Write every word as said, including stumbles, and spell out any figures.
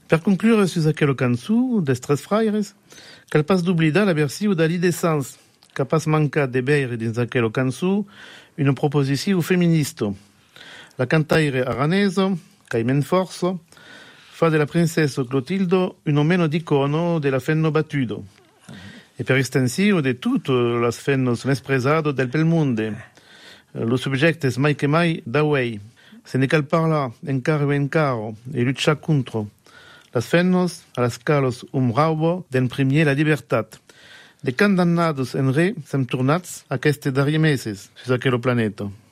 Per conclure su aquella canzone des Tres Fraires, cal pas d'oblidar la versió de l'Idescence, que pas mancat de veure dins aquella cançó una proposició feminista. La cantaire aranesa, Carmen Forso, fa de la princessa Clotilde un omeno d'icono de la fenno battudo, e per estensione de tutte le fennos l'espresado del bel monde. Lo subjecte es mai che mai d'away. Se ne cal parla encaro e encaro e lucha contro. Las fennos a las calos um raubo d'en premier la libertat. De candannados en re sem tornats a queste darrier meses sus aquel planeta.